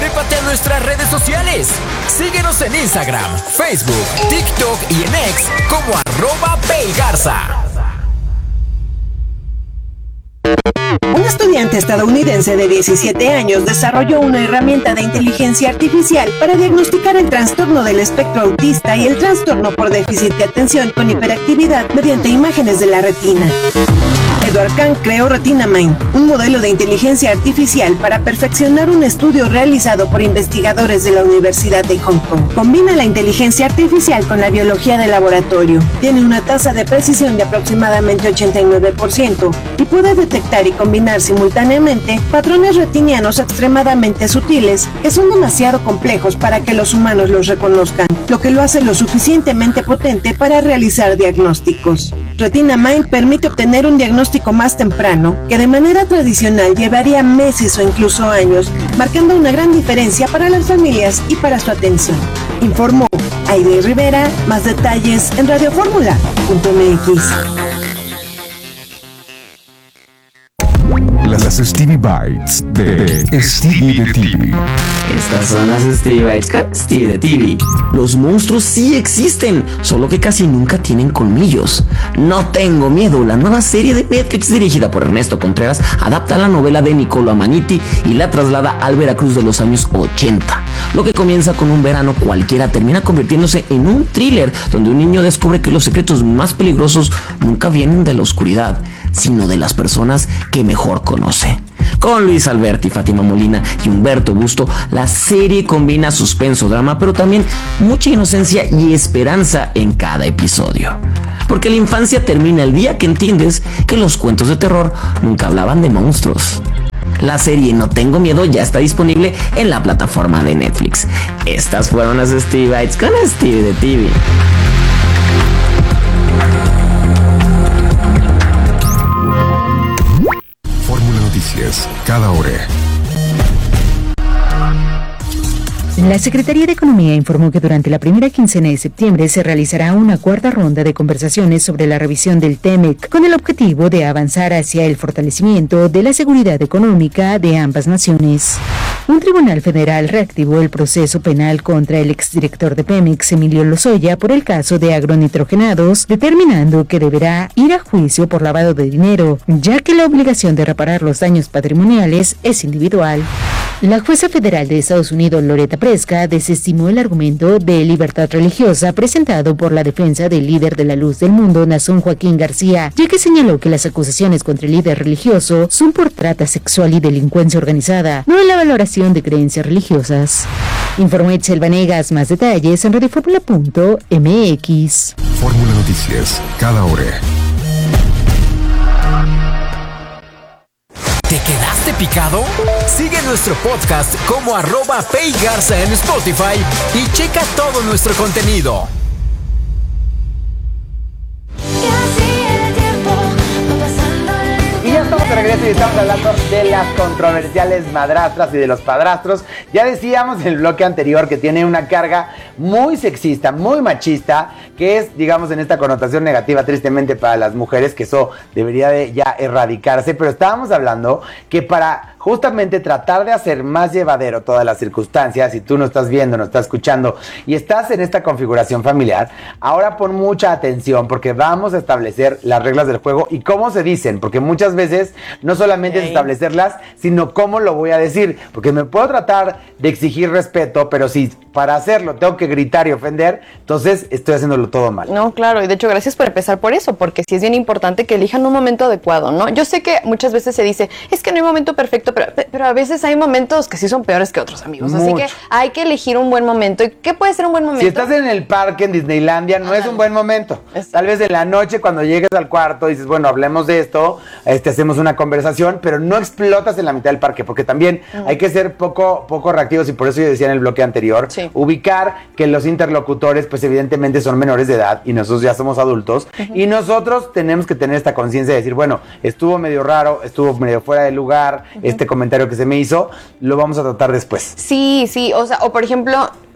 Trépate a nuestras redes sociales. Síguenos en Instagram, Facebook, TikTok y en X como @PayGarza. Un estudiante estadounidense de 17 años desarrolló una herramienta de inteligencia artificial para diagnosticar el trastorno del espectro autista y el trastorno por déficit de atención con hiperactividad mediante imágenes de la retina. Edward Kang creó RetinaMind, un modelo de inteligencia artificial para perfeccionar un estudio realizado por investigadores de la Universidad de Hong Kong. Combina la inteligencia artificial con la biología de laboratorio. Tiene una tasa de precisión de aproximadamente 89% y puede detectar y combinar simultáneamente patrones retinianos extremadamente sutiles que son demasiado complejos para que los humanos los reconozcan, lo que lo hace lo suficientemente potente para realizar diagnósticos. RetinaMind permite obtener un diagnóstico más temprano que de manera tradicional llevaría meses o incluso años, marcando una gran diferencia para las familias y para su atención. Informó Aide Rivera. Más detalles en radioformula.mx. Las Stevie Bites de Stevie de TV. Estas son las Stevie Bites con Stevie de TV. Los monstruos sí existen, solo que casi nunca tienen colmillos. No tengo miedo, la nueva serie de Netflix dirigida por Ernesto Contreras adapta la novela de Niccolo Amaniti y la traslada al Veracruz de los años 80. Lo que comienza con un verano cualquiera termina convirtiéndose en un thriller donde un niño descubre que los secretos más peligrosos nunca vienen de la oscuridad, sino de las personas que mejor conoce. Con Luis Alberti, Fátima Molina y Humberto Busto, la serie combina suspenso, drama, pero también mucha inocencia y esperanza en cada episodio. Porque la infancia termina el día que entiendes que los cuentos de terror nunca hablaban de monstruos. La serie No Tengo Miedo ya está disponible en la plataforma de Netflix. Estas fueron las Stevie Bites con Stevie de TV. Fórmula Noticias, cada hora. La Secretaría de Economía informó que durante la primera quincena de septiembre se realizará una cuarta ronda de conversaciones sobre la revisión del TEMEC, con el objetivo de avanzar hacia el fortalecimiento de la seguridad económica de ambas naciones. Un tribunal federal reactivó el proceso penal contra el exdirector de Pemex, Emilio Lozoya, por el caso de agronitrogenados, determinando que deberá ir a juicio por lavado de dinero, ya que la obligación de reparar los daños patrimoniales es individual. La jueza federal de Estados Unidos, Loretta Preska, desestimó el argumento de libertad religiosa presentado por la defensa del líder de la Luz del Mundo, Nazón Joaquín García, ya que señaló que las acusaciones contra el líder religioso son por trata sexual y delincuencia organizada, no en la valoración de creencias religiosas. Informó Itzel Vanegas. Más detalles en radioformula.mx. Fórmula Noticias, cada hora. ¿Te quedaste picado? Sigue nuestro podcast como @PayGarza en Spotify y checa todo nuestro contenido. Y ya estamos de regreso y estamos hablando de las controversiales madrastras y de los padrastros. Ya decíamos en el bloque anterior que tiene una carga muy sexista, muy machista, que es, digamos, en esta connotación negativa tristemente para las mujeres, que eso debería de ya erradicarse, pero estábamos hablando que para justamente tratar de hacer más llevadero todas las circunstancias, si tú no estás viendo, no estás escuchando y estás en esta configuración familiar, ahora pon mucha atención porque vamos a establecer las reglas del juego y cómo se dicen, porque muchas veces no solamente es establecerlas, sino cómo lo voy a decir, porque me puedo tratar de exigir respeto, pero si para hacerlo tengo que gritar y ofender, entonces estoy haciéndolo todo mal. No, claro, y de hecho gracias por empezar por eso, porque sí es bien importante que elijan un momento adecuado, ¿no? Yo sé que muchas veces se dice, es que no hay momento perfecto, pero a veces hay momentos que sí son peores que otros, amigos. Mucho. Así que hay que elegir un buen momento. ¿Y qué puede ser un buen momento? Si estás en el parque en Disneylandia, no es un buen momento. Tal vez en la noche cuando llegues al cuarto dices, bueno, hablemos de esto, hacemos una conversación, pero no explotas en la mitad del parque, porque también hay que ser poco reactivos, y por eso yo decía en el bloque anterior, ubicar que los interlocutores pues evidentemente son menores de edad y nosotros ya somos adultos, y nosotros tenemos que tener esta conciencia de decir, bueno, estuvo medio raro, estuvo medio fuera de lugar, este comentario que se me hizo, lo vamos a tratar después. Sí, o sea, o por ejemplo,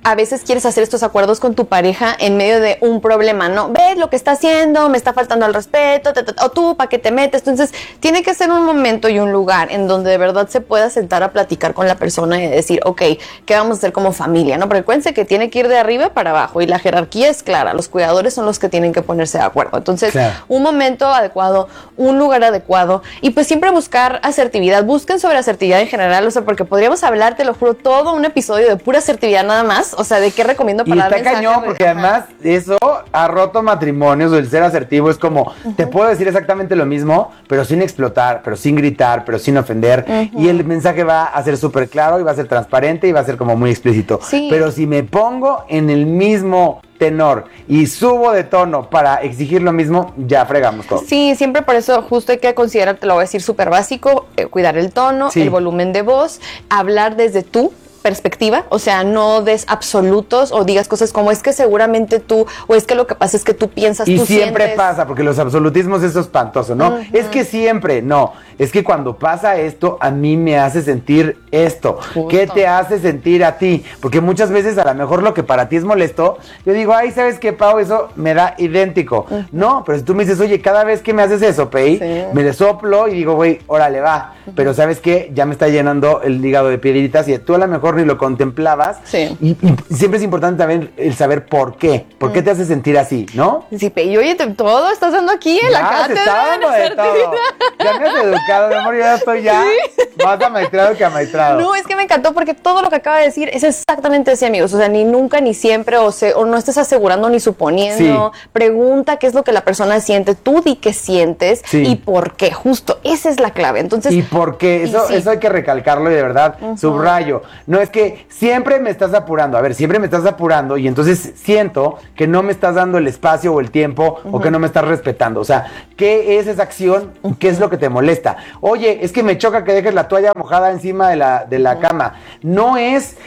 a veces quieres hacer estos acuerdos con tu pareja en medio de un problema, ¿no? ¿Ves lo que está haciendo? Me está faltando al respeto, o tú, ¿para qué te metes? Entonces, tiene que ser un momento y un lugar en donde de verdad se pueda sentar a platicar con la persona y decir, ok, ¿qué vamos a hacer como familia? ¿No? Porque acuérdense que tiene que ir de arriba para abajo y la jerarquía es clara. Los cuidadores son los que tienen que ponerse de acuerdo. Entonces, un momento adecuado, un lugar adecuado y pues siempre buscar asertividad. Busquen sobre asertividad en general, o sea, porque podríamos hablar, te lo juro, todo un episodio de pura asertividad nada más, o sea, de qué recomiendo para dar mensajes. Y está cañón, porque además eso ha roto matrimonios, el ser asertivo es como, te puedo decir exactamente lo mismo, pero sin explotar, pero sin gritar, pero sin ofender, y el mensaje va a ser súper claro y va a ser transparente y va a ser como muy explícito. Sí. Pero si me pongo en el mismo tenor y subo de tono para exigir lo mismo, ya fregamos todo. Sí, siempre por eso justo hay que considerar, te lo voy a decir súper básico, cuidar el tono, el volumen de voz, hablar desde tú perspectiva, o sea, no des absolutos o digas cosas como es que seguramente tú, o es que lo que pasa es que tú piensas, y tú siempre sientes. pasa, porque los absolutismos es espantoso, ¿no? Es que siempre, no, es que cuando pasa esto, a mí me hace sentir esto. Justo. ¿Qué te hace sentir a ti? Porque muchas veces a lo mejor lo que para ti es molesto, yo digo, ay, ¿sabes qué, Pau? Eso me da idéntico. No, pero si tú me dices, oye, cada vez que me haces eso, Pei, me le soplo y digo, güey, órale, va. Pero ¿sabes qué? Ya me está llenando el hígado de piedritas y tú a lo mejor ni lo contemplabas. Y siempre es importante también el saber por qué. ¿Por qué te hace sentir así, no? Sí, Pei, oye, todo estás dando aquí en la cátedra. Se está dando de todo. Ya me has educado, mi amor, yo ya estoy más amaestrado que amaestrado. No, es que me encantó porque todo lo que acaba de decir es exactamente así, amigos. O sea, ni nunca, ni siempre, o no estés asegurando ni suponiendo. Pregunta qué es lo que la persona siente, tú di qué sientes y por qué. Justo, esa es la clave. Entonces, ¿y por qué? Eso hay que recalcarlo y de verdad subrayo. No es que siempre me estás apurando. A ver, siempre me estás apurando y entonces siento que no me estás dando el espacio o el tiempo o que no me estás respetando. O sea, ¿qué es esa acción? ¿Qué es lo que te molesta? Oye, es que me choca que dejes la toalla mojada encima de la cama. No es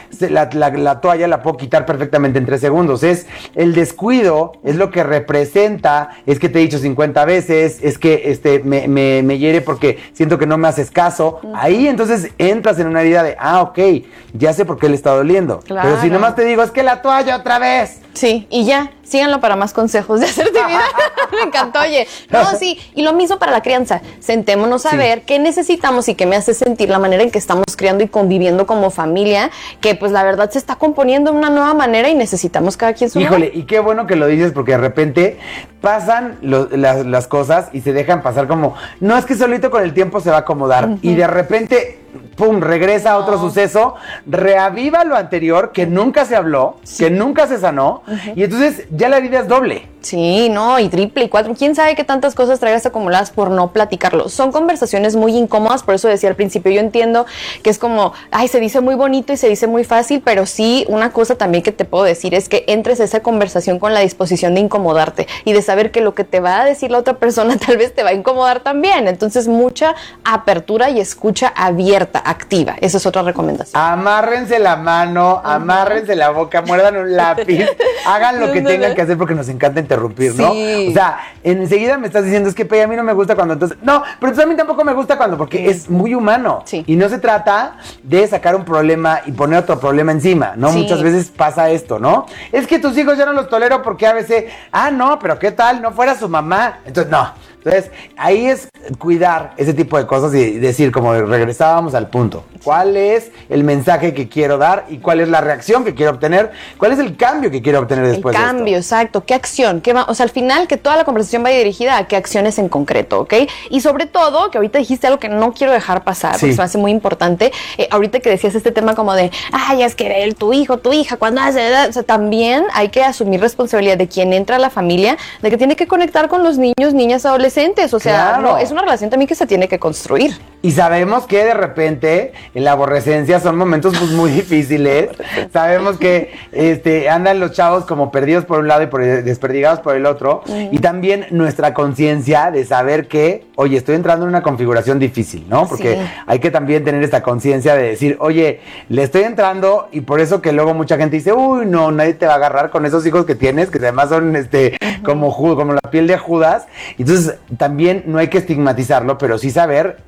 la toalla, la puedo quitar perfectamente en 3 segundos. Es el descuido, es lo que representa, es que te he dicho 50 veces, es que me hiere porque siento que no me haces caso. Ahí entonces entras en una herida de, ok, ya sé por qué le está doliendo. Claro. Pero si nomás te digo, es que la toalla otra vez. Sí, y ya, síganlo para más consejos de asertividad. Me encantó, oye. No, sí, y lo mismo para la crianza. Sentémonos a ver qué necesitamos y qué me hace sentir la manera en que estamos criando y conviviendo como familia, que pues la verdad se está componiendo de una nueva manera y necesitamos cada quien su lugar. Híjole, y qué bueno que lo dices porque de repente pasan las cosas y se dejan pasar como, no, es que solito con el tiempo se va a acomodar y de repente pum, regresa a otro suceso, reaviva lo anterior que nunca se habló, que nunca se sanó, y entonces ya la herida es doble. Sí, no, y triple y cuatro. ¿Quién sabe qué tantas cosas traigas acumuladas por no platicarlo? Son conversaciones muy incómodas, por eso decía al principio, yo entiendo que es como, ay, se dice muy bonito y se dice muy fácil, pero sí, una cosa también que te puedo decir es que entres a esa conversación con la disposición de incomodarte y de saber que lo que te va a decir la otra persona tal vez te va a incomodar también. Entonces, mucha apertura y escucha abierta, activa. Esa es otra recomendación. Amárrense la mano, amárrense la boca, muerdan un lápiz, hagan lo que tengan que hacer porque nos encanta interrumpir, ¿no? Sí. O sea, enseguida me estás diciendo, es que Pei, a mí no me gusta cuando entonces... No, pero entonces a mí tampoco me gusta cuando, porque es muy humano. Sí. Y no se trata de sacar un problema y poner otro problema encima, ¿no? Sí. Muchas veces pasa esto, ¿no? Es que tus hijos ya no los tolero porque a veces... no, pero ¿qué tal? No fuera su mamá. Entonces, no. Entonces, ahí es cuidar ese tipo de cosas y decir, como regresábamos al punto. ¿Cuál es el mensaje que quiero dar y cuál es la reacción que quiero obtener? ¿Cuál es el cambio que quiero obtener después de esto? El cambio, exacto. ¿Qué acción? O sea, al final que toda la conversación vaya dirigida a qué acciones en concreto, ¿ok? Y sobre todo, que ahorita dijiste algo que no quiero dejar pasar, porque se me hace muy importante. Ahorita que decías este tema como de, es que tu hijo, tu hija, cuando hace... O sea, también hay que asumir responsabilidad de quien entra a la familia, de que tiene que conectar con los niños, niñas, adolescentes. O sea, claro. es una relación también que se tiene que construir. Y sabemos que de repente en la aborrecencia son momentos pues muy difíciles. Sabemos que andan los chavos como perdidos por un lado y desperdigados por el otro. Y también nuestra conciencia de saber que, oye, estoy entrando en una configuración difícil, ¿no? Porque hay que también tener esta conciencia de decir, oye, le estoy entrando, y por eso que luego mucha gente dice, uy, no, nadie te va a agarrar con esos hijos que tienes, que además son como la piel de Judas. Entonces también no hay que estigmatizarlo, pero sí saber a qué nos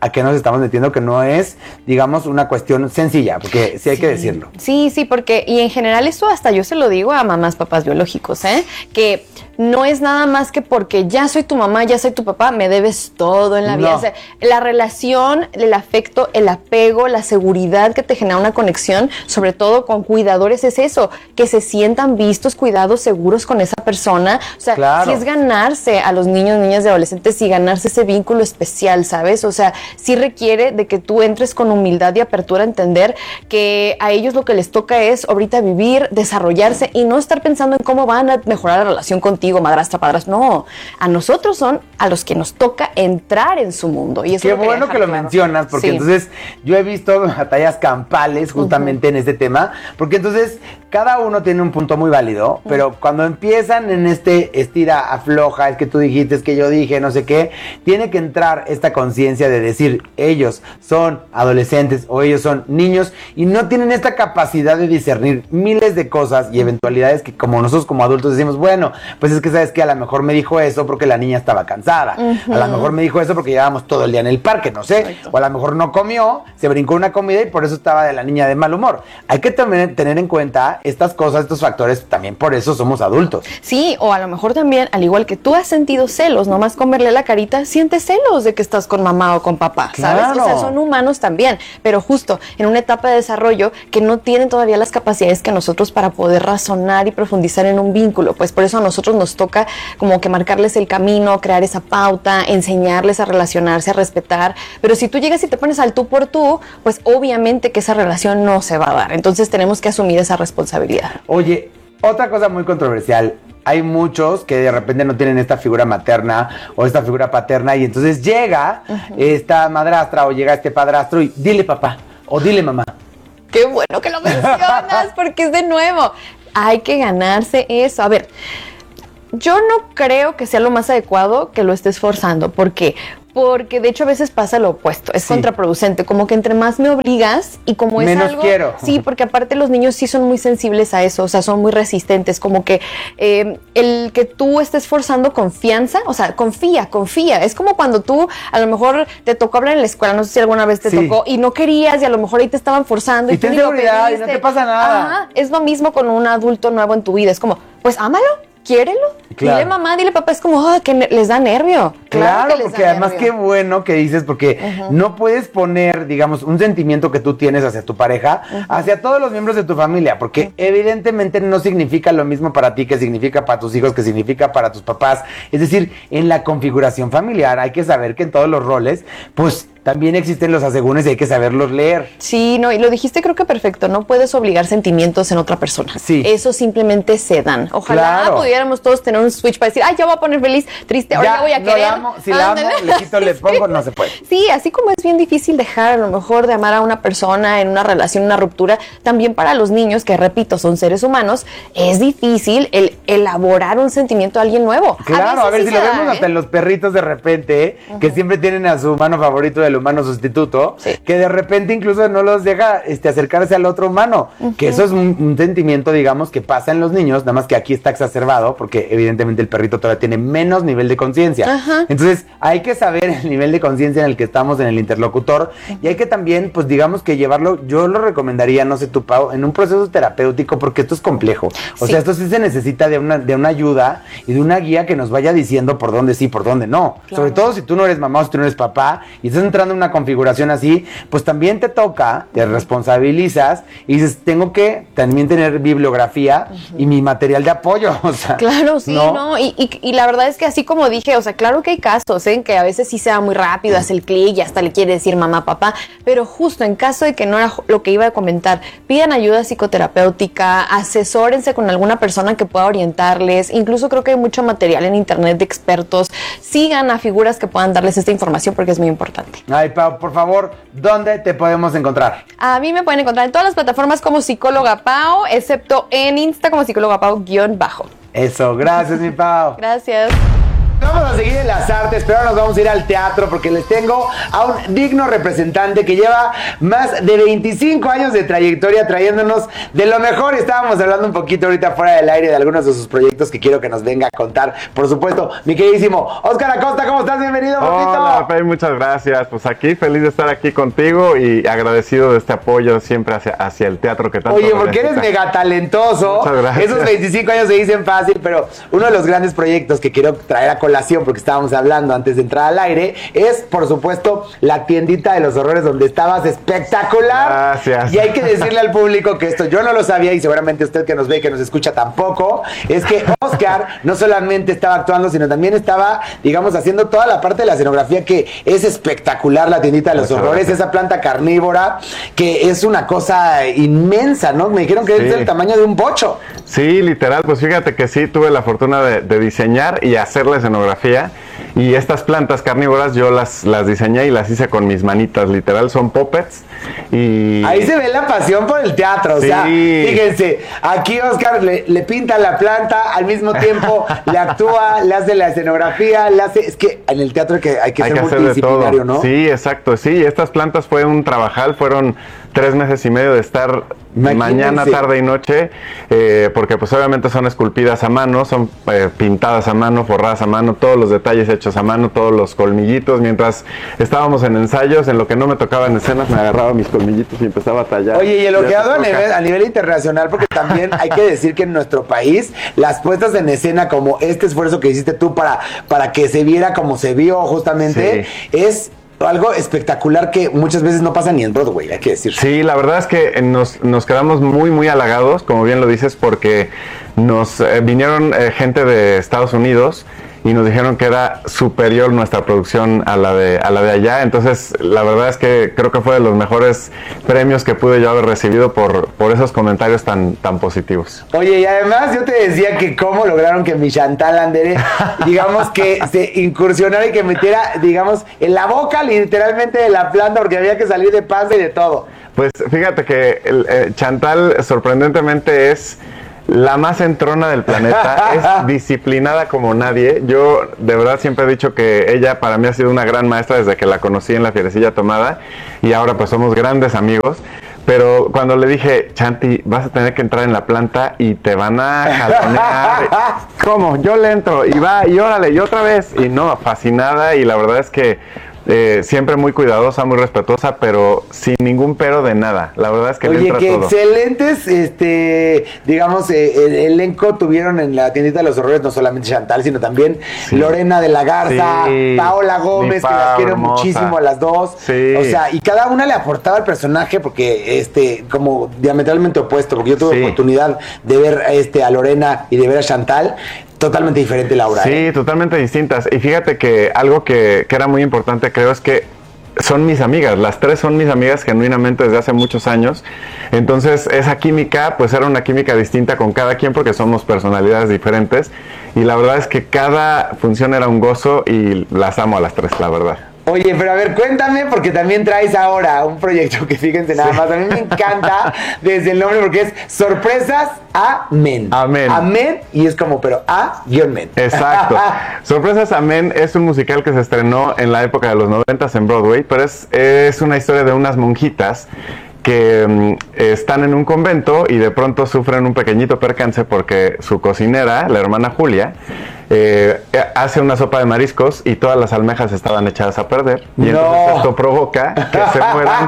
estamos metiendo, que no es, digamos, una cuestión sencilla, porque sí hay que decirlo. Sí, porque, y en general eso hasta yo se lo digo a mamás, papás biológicos, que no es nada más que porque ya soy tu mamá, ya soy tu papá, me debes todo en la vida. O sea, la relación, el afecto, el apego, la seguridad que te genera una conexión, sobre todo con cuidadores, es eso, que se sientan vistos, cuidados, seguros con esa persona. O sea, sí es ganarse a los niños, niñas y adolescentes y ganarse ese vínculo especial, ¿sabes? O sea, sí requiere de que tú entres con humildad y apertura a entender que a ellos lo que les toca es ahorita vivir, desarrollarse y no estar pensando en cómo van a mejorar la relación contigo, madrastra, padrastro. No, a nosotros son a los que nos toca entrar en su mundo. Y eso qué bueno que lo mencionas, porque entonces yo he visto batallas campales justamente en este tema, porque entonces cada uno tiene un punto muy válido, pero cuando empiezan en este estira, afloja, es que tú dijiste, es que yo dije, no sé qué, tiene que entrar esta conciencia de decir, ellos son adolescentes o ellos son niños y no tienen esta capacidad de discernir miles de cosas y eventualidades que como nosotros como adultos decimos, bueno, pues es que sabes que a lo mejor me dijo eso porque la niña estaba cansada, a lo mejor me dijo eso porque llevábamos todo el día en el parque, no sé, o a lo mejor no comió, se brincó una comida y por eso estaba de la niña de mal humor. Hay que también tener en cuenta estas cosas, estos factores, también por eso somos adultos. Sí, o a lo mejor también, al igual que tú has sentido celos, nomás con verle la carita, sientes celos de que estás con mamá o con papá, ¿sabes? O sea, son humanos también, pero justo en una etapa de desarrollo que no tienen todavía las capacidades que nosotros para poder razonar y profundizar en un vínculo, pues por eso a nosotros nos toca como que marcarles el camino, crear esa pauta, enseñarles a relacionarse, a respetar, pero si tú llegas y te pones al tú por tú, pues obviamente que esa relación no se va a dar, entonces tenemos que asumir esa responsabilidad. Oye, otra cosa muy controversial, hay muchos que de repente no tienen esta figura materna o esta figura paterna y entonces llega esta madrastra o llega este padrastro y dile papá o dile mamá. Qué bueno que lo mencionas porque es de nuevo, hay que ganarse eso. A ver, yo no creo que sea lo más adecuado que lo estés forzando. ¿Por qué? Porque de hecho a veces pasa lo opuesto, es contraproducente, como que entre más me obligas y como es menos algo... quiero. Sí, porque aparte los niños sí son muy sensibles a eso, o sea, son muy resistentes, como que el que tú estés forzando confianza, o sea, confía, es como cuando tú a lo mejor te tocó hablar en la escuela, no sé si alguna vez te tocó y no querías y a lo mejor ahí te estaban forzando y tú ten seguridad y no te pasa nada. Ajá, es lo mismo con un adulto nuevo en tu vida, es como, pues ámalo. Quiérelo, dile mamá, dile papá, es como que les da nervio. Claro, porque además qué bueno que dices, porque no puedes poner, digamos, un sentimiento que tú tienes hacia tu pareja, hacia todos los miembros de tu familia, porque evidentemente no significa lo mismo para ti que significa para tus hijos, que significa para tus papás. Es decir, en la configuración familiar hay que saber que en todos los roles, pues también existen los asegúnes y hay que saberlos leer. Sí, no, y lo dijiste creo que perfecto, no puedes obligar sentimientos en otra persona. Sí. Eso simplemente se dan. Ojalá pudiéramos todos tener un switch para decir, yo voy a poner feliz, triste, ahora ya voy a querer. La amo, si la amo, le quito, le pongo, no se puede. Sí, así como es bien difícil dejar a lo mejor de amar a una persona en una relación, una ruptura, también para los niños, que repito, son seres humanos, es difícil el elaborar un sentimiento a alguien nuevo. Claro, a ver, si lo vemos hasta en los perritos de repente, que siempre tienen a su humano favorito del humano sustituto, que de repente incluso no los deja acercarse al otro humano, que eso es un sentimiento, digamos, que pasa en los niños, nada más que aquí está exacerbado, porque evidentemente el perrito todavía tiene menos nivel de conciencia. Entonces, hay que saber el nivel de conciencia en el que estamos en el interlocutor, y hay que también, pues digamos que llevarlo, yo lo recomendaría, no sé tú, Pau, en un proceso terapéutico, porque esto es complejo. O sea, esto sí se necesita de una ayuda y de una guía que nos vaya diciendo por dónde sí, por dónde no. Sobre todo si tú no eres mamá o si tú no eres papá, y estás entrando en una configuración así, pues también te toca, te responsabilizas y dices, tengo que también tener bibliografía y mi material de apoyo, o sea. Claro, sí, ¿no? Y la verdad es que así como dije, o sea, claro que hay casos en que a veces sí se va muy rápido, hace el clic y hasta le quiere decir mamá, papá, pero justo en caso de que no era lo que iba a comentar, pidan ayuda psicoterapéutica, asesórense con alguna persona que pueda orientarles, incluso creo que hay mucho material en internet de expertos, sigan a figuras que puedan darles esta información porque es muy importante. Ay, Pau, por favor, ¿dónde te podemos encontrar? A mí me pueden encontrar en todas las plataformas como Psicóloga Pau, excepto en Insta como Psicóloga Pau _. Eso, gracias, mi Pau. Gracias. Vamos a seguir en las artes, pero ahora nos vamos a ir al teatro porque les tengo a un digno representante que lleva más de 25 años de trayectoria trayéndonos de lo mejor. Estábamos hablando un poquito ahorita fuera del aire de algunos de sus proyectos que quiero que nos venga a contar. Por supuesto, mi queridísimo Oscar Acosta, ¿cómo estás? Bienvenido, bonito. Hola, Pei, muchas gracias. Pues aquí feliz de estar aquí contigo y agradecido de este apoyo siempre hacia el teatro que tanto. Oye, porque eres mega talentoso. Muchas gracias. Esos 25 años se dicen fácil, pero uno de los grandes proyectos que quiero traer a colación, porque estábamos hablando antes de entrar al aire, es, por supuesto, la tiendita de los horrores, donde estabas espectacular. Gracias. Y hay que decirle al público que esto yo no lo sabía, y seguramente usted que nos ve y que nos escucha tampoco, es que Oscar no solamente estaba actuando, sino también estaba, digamos, haciendo toda la parte de la escenografía, que es espectacular, la tiendita de los horrores, esa planta carnívora, que es una cosa inmensa, ¿no? Me dijeron que es del tamaño de un bocho. Sí, literal, pues fíjate que sí, tuve la fortuna de diseñar y hacer la escenografía, y estas plantas carnívoras yo las diseñé y las hice con mis manitas, literal, son puppets. Y ahí se ve la pasión por el teatro, o sea, fíjense, aquí Oscar le pinta la planta, al mismo tiempo le actúa, le hace la escenografía, le hace, es que en el teatro hay que ser multidisciplinario, ¿no? Sí, exacto, sí, estas plantas fue un trabajal, fueron 3 meses y medio de estar mañana, tarde y noche, porque pues obviamente son esculpidas a mano, son pintadas a mano, forradas a mano, todos los detalles hechos a mano, todos los colmillitos. Mientras estábamos en ensayos, en lo que no me tocaba en escenas, me agarraba mis colmillitos y empezaba a tallar. Oye, y elogiado a nivel internacional, porque también hay que decir que en nuestro país las puestas en escena, como este esfuerzo que hiciste tú para que se viera como se vio justamente, es algo espectacular que muchas veces no pasa ni en Broadway, hay que decir. Sí, la verdad es que nos quedamos muy, muy halagados, como bien lo dices, porque nos vinieron gente de Estados Unidos y nos dijeron que era superior nuestra producción a la de allá. Entonces, la verdad es que creo que fue de los mejores premios que pude yo haber recibido por esos comentarios tan positivos. Oye, y además yo te decía que cómo lograron que mi Chantal Andere, digamos, que se incursionara y que metiera, digamos, en la boca literalmente de la planta, porque había que salir de panza y de todo. Pues fíjate que Chantal sorprendentemente es la más entrona del planeta, es disciplinada como nadie. Yo de verdad siempre he dicho que ella para mí ha sido una gran maestra desde que la conocí en la Fierecilla Tomada, y ahora pues somos grandes amigos. Pero cuando le dije, Chanti, vas a tener que entrar en la planta y te van a jalonear. ¿Cómo? Yo le entro y va y órale y otra vez. Y no, fascinada, y la verdad es que siempre muy cuidadosa, muy respetuosa, pero sin ningún pero de nada. La verdad es que le entra todo. Oye, qué excelentes, digamos, el elenco tuvieron en la tiendita de los horrores, no solamente Chantal, sino también Lorena de la Garza, Paola Gómez, que las quiero hermosa. Muchísimo a las dos. Sí. O sea, y cada una le aportaba al personaje, porque como diametralmente opuesto, porque yo tuve oportunidad de ver a Lorena y de ver a Chantal. Totalmente diferente, Laura. Sí, totalmente distintas. Y fíjate que algo que era muy importante, creo, es que son mis amigas. Las 3 son mis amigas genuinamente desde hace muchos años. Entonces, esa química, pues era una química distinta con cada quien, porque somos personalidades diferentes. Y la verdad es que cada función era un gozo y las amo a las 3, la verdad. Oye, pero a ver, cuéntame, porque también traes ahora un proyecto que, fíjense nada más, a mí me encanta desde el nombre, porque es Sorpresas Amén. Amén. Amén, y es como, pero A-Men. Exacto. Sorpresas Amén es un musical que se estrenó en la época de los 90s en Broadway, pero es una historia de unas monjitas que están en un convento y de pronto sufren un pequeñito percance porque su cocinera, la hermana Julia, hace una sopa de mariscos y todas las almejas estaban echadas a perder. Y entonces esto provoca que se mueran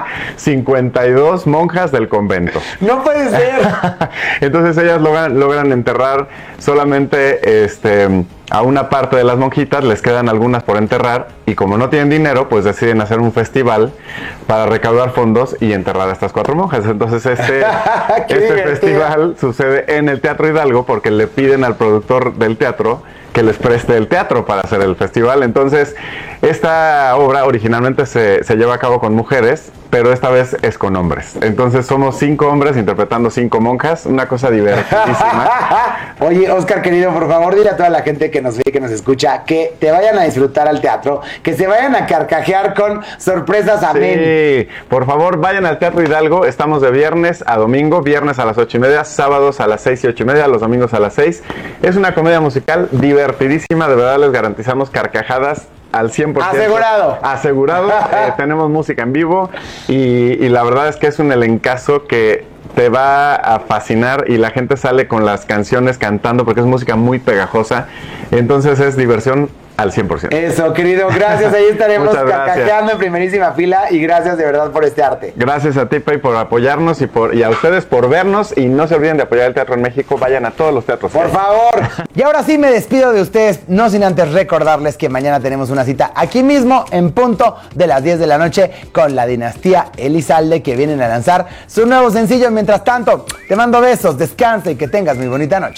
52 monjas del convento. ¡No puede ser! Entonces ellas logran enterrar solamente a una parte de las monjitas, les quedan algunas por enterrar, y como no tienen dinero, pues deciden hacer un festival para recaudar fondos y enterrar a estas 4 monjas. Entonces este festival sucede en el Teatro Hidalgo, porque le piden al productor del teatro que les preste el teatro para hacer el festival. Entonces esta obra originalmente se lleva a cabo con mujeres, pero esta vez es con hombres. Entonces somos 5 hombres interpretando 5 monjas, una cosa divertidísima. Oye, Oscar, querido, por favor, dile a toda la gente que nos ve y que nos escucha que te vayan a disfrutar al teatro, que se vayan a carcajear con sorpresas, amén. Sí, por favor, vayan al Teatro Hidalgo. Estamos de viernes a domingo, viernes a las 8:30, sábados a las 6 y 8:30, los domingos a las 6. Es una comedia musical divertidísima, de verdad les garantizamos carcajadas al 100%. Asegurado. Asegurado. Tenemos música en vivo y la verdad es que es un elencazo que te va a fascinar y la gente sale con las canciones cantando porque es música muy pegajosa. Entonces es diversión al 100%. Eso, querido, gracias. Ahí estaremos carcajeando en primerísima fila y gracias de verdad por este arte. Gracias a ti, Pei, por apoyarnos y a ustedes por vernos. Y no se olviden de apoyar el teatro en México. Vayan a todos los teatros. Por favor. Y ahora sí me despido de ustedes, no sin antes recordarles que mañana tenemos una cita aquí mismo en punto de las 10 de la noche con la dinastía Elizalde, que vienen a lanzar su nuevo sencillo. Mientras tanto, te mando besos, descansa y que tengas muy bonita noche.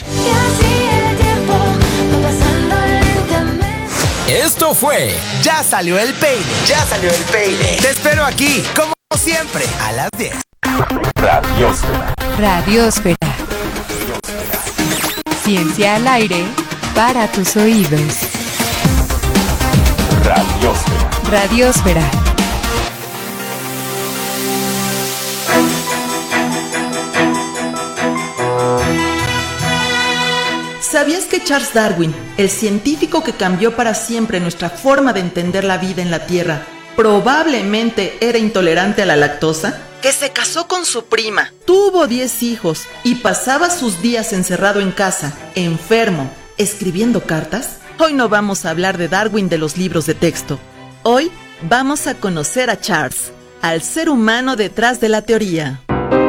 Esto fue Ya Salió el Peine. Ya Salió el Peine. Te espero aquí, como siempre, a las 10. Radiósfera. Radiósfera. Ciencia al aire para tus oídos. Radiósfera. Radiósfera. ¿Sabías que Charles Darwin, el científico que cambió para siempre nuestra forma de entender la vida en la Tierra, probablemente era intolerante a la lactosa? Que se casó con su prima, tuvo 10 hijos y pasaba sus días encerrado en casa, enfermo, escribiendo cartas. Hoy no vamos a hablar de Darwin de los libros de texto. Hoy vamos a conocer a Charles, al ser humano detrás de la teoría.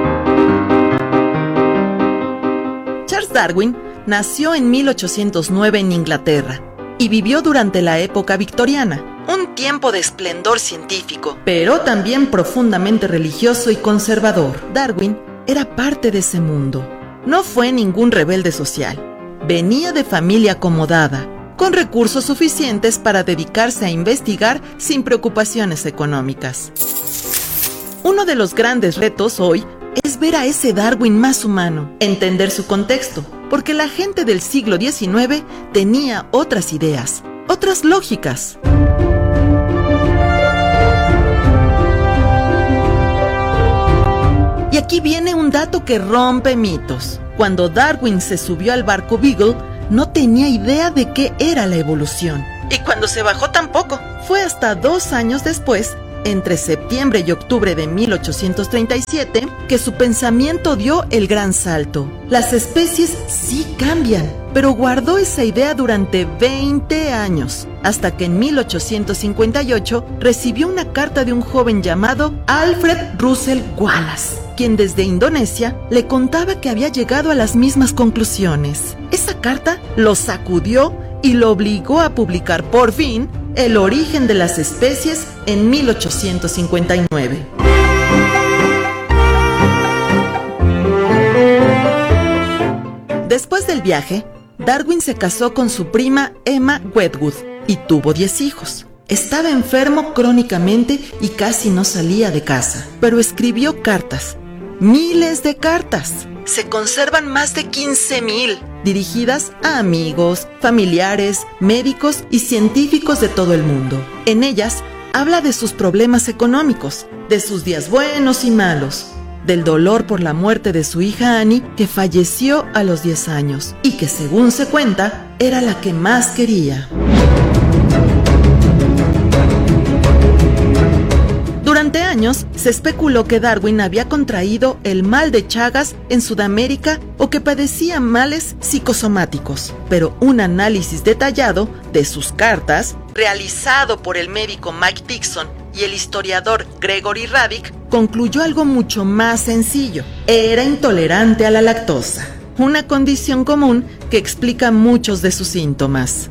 Charles Darwin nació en 1809 en Inglaterra y vivió durante la época victoriana, un tiempo de esplendor científico, pero también profundamente religioso y conservador. Darwin era parte de ese mundo. No fue ningún rebelde social. Venía de familia acomodada, con recursos suficientes para dedicarse a investigar sin preocupaciones económicas. Uno de los grandes retos hoy es ver a ese Darwin más humano, entender su contexto, porque la gente del siglo XIX tenía otras ideas, otras lógicas. Y aquí viene un dato que rompe mitos. Cuando Darwin se subió al barco Beagle, no tenía idea de qué era la evolución. Y cuando se bajó tampoco. Fue hasta 2 años después, entre septiembre y octubre de 1837, que su pensamiento dio el gran salto. Las especies sí cambian, pero guardó esa idea durante 20 años, hasta que en 1858 recibió una carta de un joven llamado Alfred Russel Wallace, quien desde Indonesia le contaba que había llegado a las mismas conclusiones. Esa carta lo sacudió y lo obligó a publicar por fin El origen de las especies en 1859. Después del viaje, Darwin se casó con su prima Emma Wedgwood y tuvo 10 hijos. Estaba enfermo crónicamente y casi no salía de casa, pero escribió cartas, miles de cartas. Se conservan más de 15,000, dirigidas a amigos, familiares, médicos y científicos de todo el mundo. En ellas, habla de sus problemas económicos, de sus días buenos y malos, del dolor por la muerte de su hija Annie, que falleció a los 10 años, y que según se cuenta, era la que más quería. Durante años se especuló que Darwin había contraído el mal de Chagas en Sudamérica o que padecía males psicosomáticos, pero un análisis detallado de sus cartas, realizado por el médico Mike Dixon y el historiador Gregory Radic, concluyó algo mucho más sencillo: era intolerante a la lactosa, una condición común que explica muchos de sus síntomas.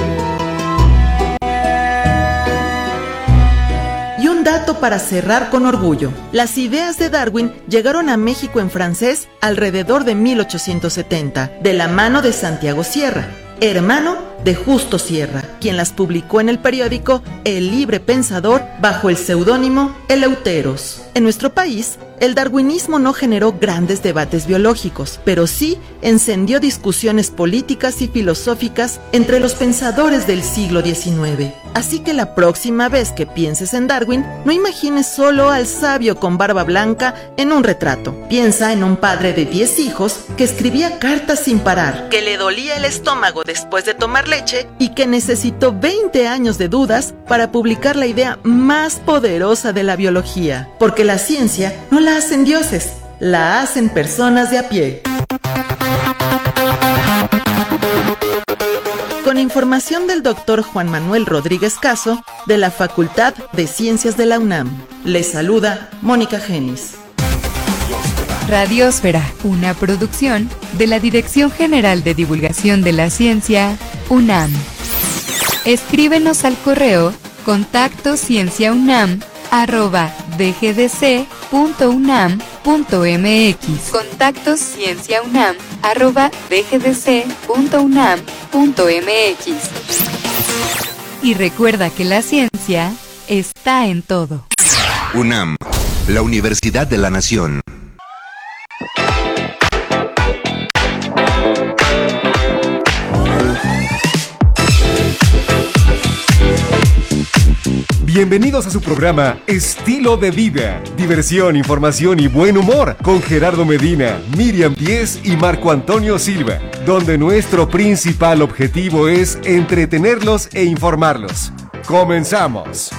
Dato para cerrar con orgullo: las ideas de Darwin llegaron a México en francés alrededor de 1870, de la mano de Santiago Sierra, hermano de Justo Sierra, quien las publicó en el periódico El Libre Pensador bajo el seudónimo Eleuteros. En nuestro país, el darwinismo no generó grandes debates biológicos, pero sí encendió discusiones políticas y filosóficas entre los pensadores del siglo XIX. Así que la próxima vez que pienses en Darwin, no imagines solo al sabio con barba blanca en un retrato. Piensa en un padre de 10 hijos que escribía cartas sin parar, que le dolía el estómago después de tomar leche y que necesitó 20 años de dudas para publicar la idea más poderosa de la biología. Porque la ciencia no la hacen dioses, la hacen personas de a pie. Con información del doctor Juan Manuel Rodríguez Caso, de la Facultad de Ciencias de la UNAM. Les saluda Mónica Genis. Radiosfera, una producción de la Dirección General de Divulgación de la Ciencia, UNAM. Escríbenos al correo contactoscienciaunam@dgdc.unam.mx. contactoscienciaunam@dgdc.unam.mx. Y recuerda que la ciencia está en todo. UNAM, la Universidad de la Nación. Bienvenidos a su programa Estilo de Vida, diversión, información y buen humor con Gerardo Medina, Miriam Díez y Marco Antonio Silva, donde nuestro principal objetivo es entretenerlos e informarlos. ¡Comenzamos!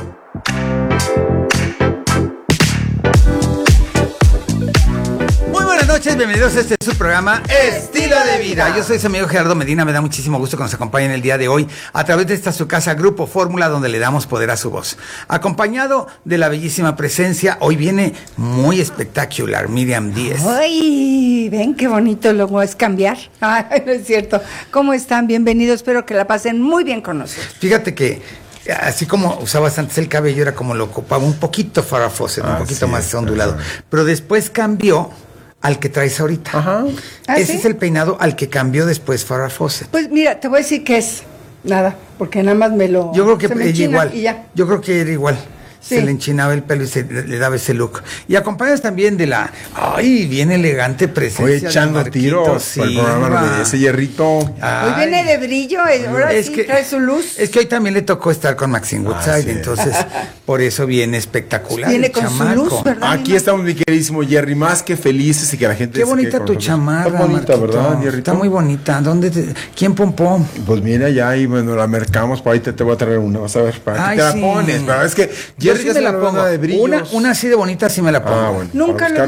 Buenas noches, bienvenidos a este su programa Estilo de Vida. Yo soy su amigo Gerardo Medina, me da muchísimo gusto que nos acompañen el día de hoy a través de esta su casa Grupo Fórmula, donde le damos poder a su voz. Acompañado de la bellísima presencia, hoy viene muy espectacular, Miriam Díez. ¡Ay! ¿Ven qué bonito luego es cambiar? Ay, no es cierto. ¿Cómo están? Bienvenidos, espero que la pasen muy bien con nosotros. Fíjate que así como usabas antes el cabello, era como lo ocupaba un poquito Farrah Fawcett, un poquito más ondulado. Pero después cambió al que traes ahorita. Ajá. Ese ¿sí? es el peinado al que cambió después Farrah Fawcett. Pues mira, te voy a decir que es nada, porque nada más me lo... Yo creo que ella igual. Y ya. Yo creo que era igual. Sí. Se le enchinaba el pelo y le daba ese look. Y acompañas también de la, ay, bien elegante presencia. Oye, echando tiros sí, por el programa de ese hierrito. Hoy viene de brillo, ahora es sí que, trae su luz. Es que hoy también le tocó estar con Maxine Woodside, sí. Entonces por eso viene espectacular. Viene con chamaco. su luz, ¿verdad? Aquí estamos, mi queridísimo Jerry, más que felices y que la gente... Qué bonita tu chamarra, Está bonita, Marquito. ¿verdad, Jerry? Está muy bonita. ¿Quién pompó? Pues mira, ya, y bueno, la mercamos, por ahí te voy a traer una, vas a ver, para Ay, que te sí. la pones. Pero es que Yo Jerry sí ya me se la pongo. de brillos. Una así de bonita sí me la pongo. Bueno, Nunca lo he